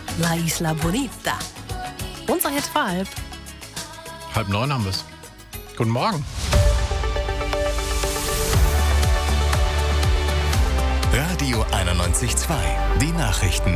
La Isla Bonita. Unser Hit war 8:30 haben wir es. Guten Morgen. Radio 91.2, die Nachrichten.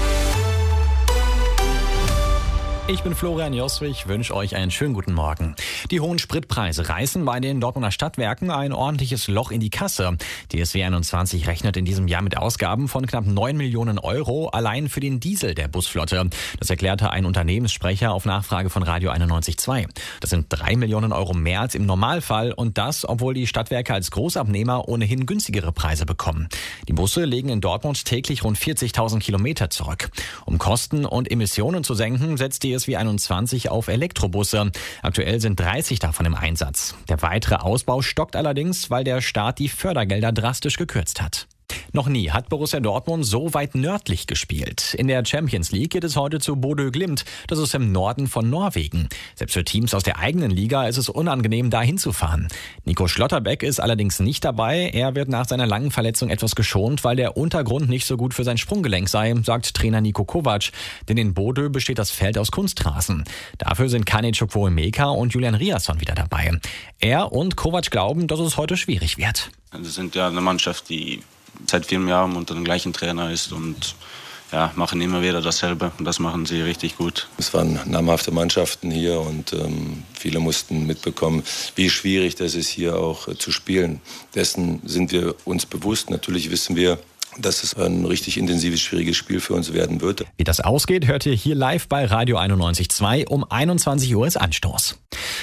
Ich bin Florian Joswig, wünsche euch einen schönen guten Morgen. Die hohen Spritpreise reißen bei den Dortmunder Stadtwerken ein ordentliches Loch in die Kasse. Die SW 21 rechnet in diesem Jahr mit Ausgaben von knapp 9 Millionen Euro allein für den Diesel der Busflotte. Das erklärte ein Unternehmenssprecher auf Nachfrage von Radio 91.2. Das sind 3 Millionen Euro mehr als im Normalfall und das, obwohl die Stadtwerke als Großabnehmer ohnehin günstigere Preise bekommen. Die Busse legen in Dortmund täglich rund 40.000 Kilometer zurück. Um Kosten und Emissionen zu senken, setzt die SW 21 auf Elektrobusse. Aktuell sind 30 davon im Einsatz. Der weitere Ausbau stockt allerdings, weil der Staat die Fördergelder drastisch gekürzt hat. Noch nie hat Borussia Dortmund so weit nördlich gespielt. In der Champions League geht es heute zu Bodø Glimt. Das ist im Norden von Norwegen. Selbst für Teams aus der eigenen Liga ist es unangenehm, da hinzufahren. Nico Schlotterbeck ist allerdings nicht dabei. Er wird nach seiner langen Verletzung etwas geschont, weil der Untergrund nicht so gut für sein Sprunggelenk sei, sagt Trainer Niko Kovac. Denn in Bodø besteht das Feld aus Kunstrasen. Dafür sind Kane Chukwuemeka und Julian Riasson wieder dabei. Er und Kovac glauben, dass es heute schwierig wird. Wir sind ja eine Mannschaft, die seit 4 Jahren unter dem gleichen Trainer ist und machen immer wieder dasselbe. Und das machen sie richtig gut. Es waren namhafte Mannschaften hier und viele mussten mitbekommen, wie schwierig das ist, hier auch zu spielen. Dessen sind wir uns bewusst. Natürlich wissen wir, dass es ein richtig intensives, schwieriges Spiel für uns werden wird. Wie das ausgeht, hört ihr hier live bei Radio 91.2. Um 21 Uhr ist Anstoß.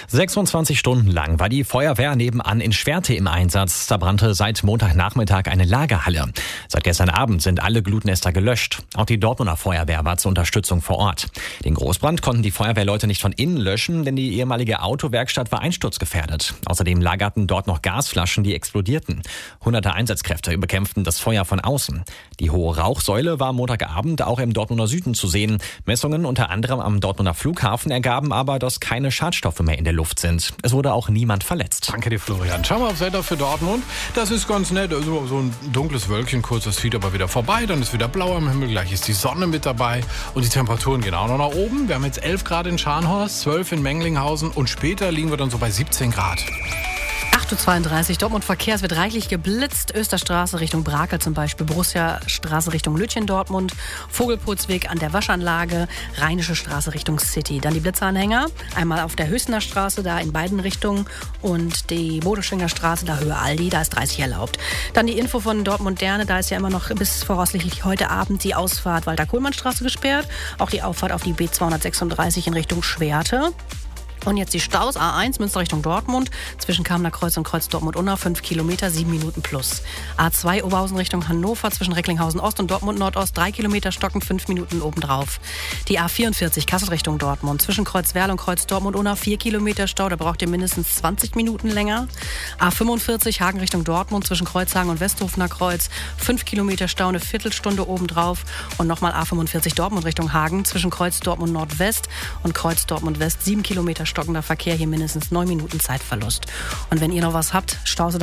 26 Stunden lang war die Feuerwehr nebenan in Schwerte im Einsatz. Da brannte seit Montagnachmittag eine Lagerhalle. Seit gestern Abend sind alle Glutnester gelöscht. Auch die Dortmunder Feuerwehr war zur Unterstützung vor Ort. Den Großbrand konnten die Feuerwehrleute nicht von innen löschen, denn die ehemalige Autowerkstatt war einsturzgefährdet. Außerdem lagerten dort noch Gasflaschen, die explodierten. Hunderte Einsatzkräfte bekämpften das Feuer von außen. Die hohe Rauchsäule war Montagabend auch im Dortmunder Süden zu sehen. Messungen unter anderem am Dortmunder Flughafen ergaben aber, dass keine Schadstoffe mehr in der Luft sind. Es wurde auch niemand verletzt. Danke dir, Florian. Schauen wir aufs Wetter für Dortmund. Das ist ganz nett. Also so ein dunkles Wölkchen kurz, das zieht aber wieder vorbei. Dann ist wieder blau am Himmel. Gleich ist die Sonne mit dabei. Und die Temperaturen gehen auch noch nach oben. Wir haben jetzt 11 Grad in Scharnhorst, 12 in Menglinghausen und später liegen wir dann so bei 17 Grad. 8:32 Uhr, Dortmund Verkehr, es wird reichlich geblitzt. Österstraße Richtung Brakel zum Beispiel, Borussia Straße Richtung Lütchen Dortmund, Vogelputzweg an der Waschanlage, Rheinische Straße Richtung City. Dann die Blitzanhänger, einmal auf der Höchstener Straße, da in beiden Richtungen und die Bodeschwinger Straße, da Höhe Aldi, da ist 30 erlaubt. Dann die Info von Dortmund-Derne, da ist ja immer noch bis voraussichtlich heute Abend die Ausfahrt Walter-Kohlmann-Straße gesperrt, auch die Auffahrt auf die B236 in Richtung Schwerte. Und jetzt die Staus, A1 Münster Richtung Dortmund, zwischen Kamener Kreuz und Kreuz Dortmund-Unna, 5 Kilometer, 7 Minuten plus. A2 Oberhausen Richtung Hannover, zwischen Recklinghausen Ost und Dortmund Nordost, 3 Kilometer stocken, 5 Minuten obendrauf. Die A44 Kassel Richtung Dortmund, zwischen Kreuz Werl und Kreuz Dortmund-Unna, 4 Kilometer Stau, da braucht ihr mindestens 20 Minuten länger. A45 Hagen Richtung Dortmund, zwischen Kreuzhagen und Westhofener Kreuz, 5 Kilometer Stau, eine Viertelstunde obendrauf. Und nochmal A45 Dortmund Richtung Hagen, zwischen Kreuz Dortmund Nordwest und Kreuz Dortmund West, 7 Kilometer stockender Verkehr, hier mindestens 9 Minuten Zeitverlust. Und wenn ihr noch was habt, Staus